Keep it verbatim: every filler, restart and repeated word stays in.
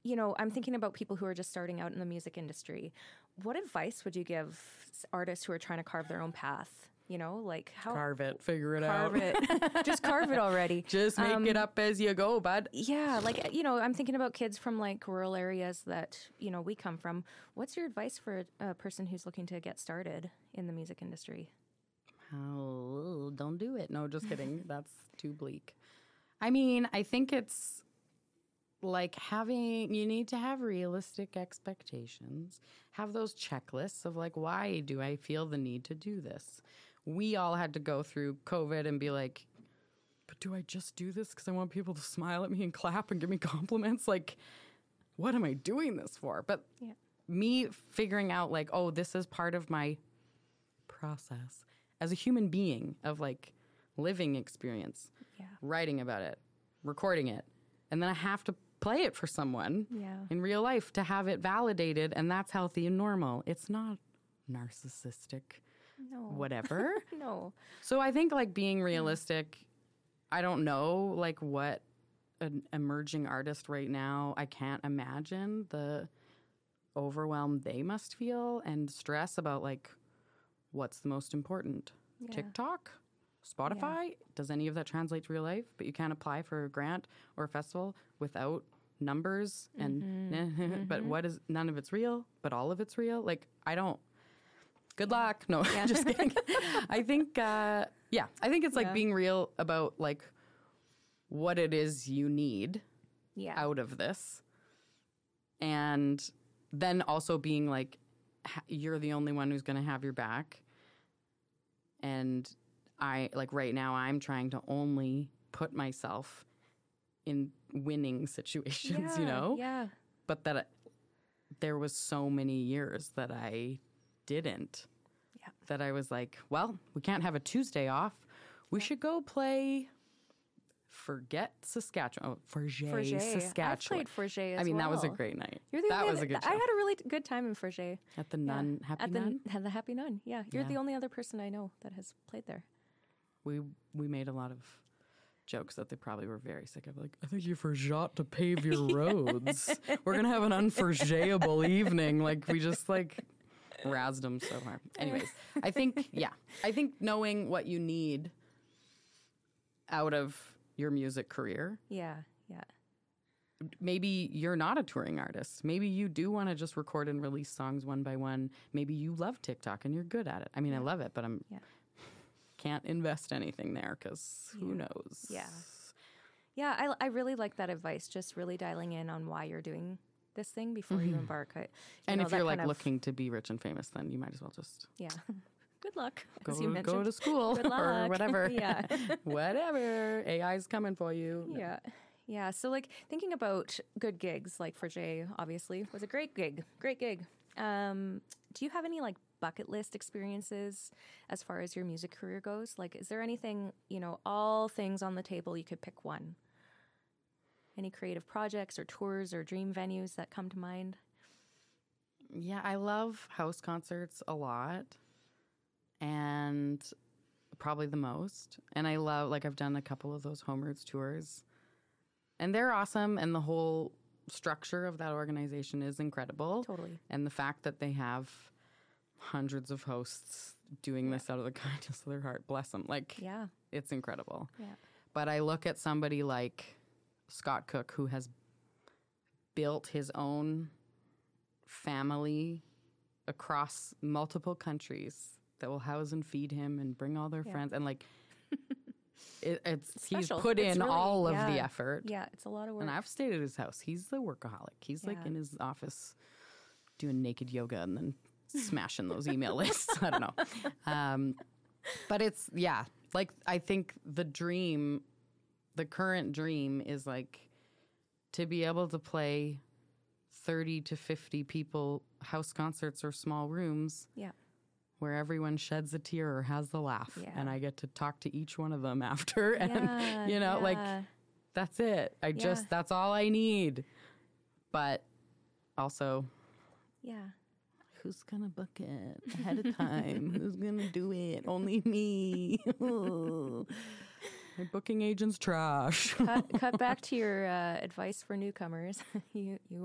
you know, I'm thinking about people who are just starting out in the music industry. What advice would you give artists who are trying to carve their own path? You know, like how carve it, figure it carve out. it, just carve it already. Just make um, it up as you go, bud. Yeah, like you know, I'm thinking about kids from like rural areas that you know we come from. What's your advice for a, a person who's looking to get started in the music industry? Oh, don't do it. No, just kidding. That's too bleak. I mean, I think it's like having, you need to have realistic expectations. Have those checklists of like, why do I feel the need to do this? We all had to go through COVID and be like, but do I just do this because I want people to smile at me and clap and give me compliments? Like, what am I doing this for? But Yeah. me figuring out like, oh, this is part of my process as a human being of like living experience, Yeah. writing about it, recording it, and then I have to play it for someone Yeah. in real life to have it validated, and that's healthy and normal. It's not narcissistic, No. whatever. No. So I think like being realistic, I don't know like what an emerging artist right now, I can't imagine the overwhelm they must feel and stress about like what's the most important. Yeah. TikTok? Spotify? Does any of that translate to real life? But you can't apply for a grant or a festival without numbers and Mm-hmm. but what is none of it's real, but all of it's real? Like I don't good luck. No, just kidding. I think uh, yeah, I think it's like Yeah. being real about like what it is you need Yeah. out of this. And then also being like ha- you're the only one who's going to have your back. And I like right now I'm trying to only put myself in winning situations, Yeah, you know? Yeah. But that it, there was so many years that I didn't. Yeah. That I was like, well, we can't have a Tuesday off. We should go play Forget Saskatchewan. Oh, Forget, Forget. Saskatchewan. I've played Forget as I mean, that was a well. great night. You're the that only was a other- good show. I had a really good time in Forget. At the Nun, Yeah. Happy At the, Nun? At the Happy Nun, yeah. You're Yeah. the only other person I know that has played there. We we made a lot of jokes that they probably were very sick of. Like, I think you forgot to pave your roads. We're going to have an unforgettable evening. Like, we just, like, razzed them so hard. Anyways, I think, yeah. I think knowing what you need out of your music career. Yeah, yeah. Maybe you're not a touring artist. Maybe you do want to just record and release songs one by one. Maybe you love TikTok and you're good at it. I mean, I love it, but I'm... Yeah. Can't invest anything there because who knows? Yeah. Yeah, I, I really like that advice, just really dialing in on why you're doing this thing before you embark. I, you And know, if that you're like kind of- looking to be rich and famous, then you might as well just Yeah. Good luck, go, as you mentioned. go to school Good or luck. whatever. Yeah. Whatever. A I's coming for you. Yeah. Yeah. So, like, thinking about good gigs, like for Jay, obviously, was a great gig. Great gig. Um, do you have any, like, bucket list experiences as far as your music career goes? Like, is there anything, you know, all things on the table, you could pick one? Any creative projects or tours or dream venues that come to mind? Yeah, I love house concerts a lot. And probably the most. And I love, like, I've done a couple of those Home Roots tours. And they're awesome. And the whole structure of that organization is incredible. Totally. And the fact that they have hundreds of hosts doing this out of the kindness of their heart, bless them. Like, Yeah. it's incredible. Yeah. But I look at somebody like Scott Cook, who has built his own family across multiple countries that will house and feed him and bring all their Yeah. friends. And, like, it, it's he's Special. put It's in really- all of yeah. the effort. Yeah, it's a lot of work. And I've stayed at his house. He's the workaholic. He's like Yeah. in his office doing naked yoga and then smashing those email lists. I don't know. Um, but it's, yeah, like I think the dream, the current dream is like to be able to play thirty to fifty people house concerts or small rooms yeah. where everyone sheds a tear or has the laugh. Yeah. And I get to talk to each one of them after. And, Yeah, you know, yeah. like, that's it. I just, Yeah. that's all I need. But also, Yeah. who's going to book it ahead of time? Who's going to do it? Only me. My booking agent's trash. cut, cut back to your uh, advice for newcomers. you you